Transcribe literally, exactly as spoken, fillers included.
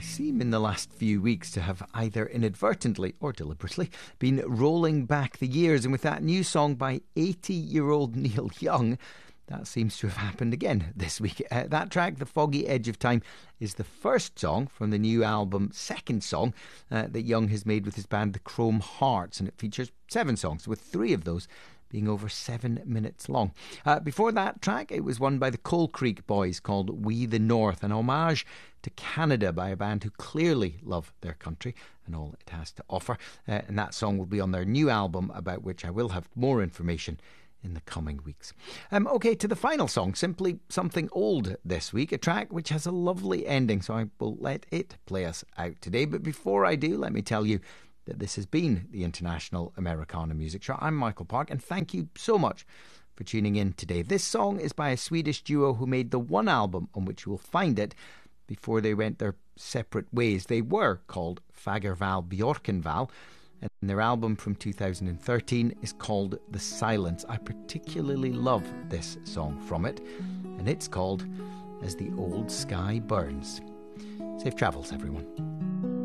seem in the last few weeks to have either inadvertently or deliberately been rolling back the years, and with that new song by eighty-year-old Neil Young, that seems to have happened again this week. Uh, that track, The Foggy Edge of Time, is the first song from the new album, second song, uh, that Young has made with his band The Chrome Hearts, and it features seven songs, with three of those being over seven minutes long. Uh, before that track, it was one by the Coal Creek Boys called We the North, an homage to Canada by a band who clearly love their country and all it has to offer. Uh, and that song will be on their new album, about which I will have more information in the coming weeks. Um, OK, to the final song, simply something old this week, a track which has a lovely ending, so I will let it play us out today. But before I do, let me tell you that this has been the International Americana Music Show. I'm Michael Park, and thank you so much for tuning in today. This song is by a Swedish duo who made the one album on which you will find it before they went their separate ways. They were called Fagerval Bjorkenval, and their album from two thousand thirteen is called The Silence. I particularly love this song from it, and it's called As the Old Sky Burns. Safe travels, everyone.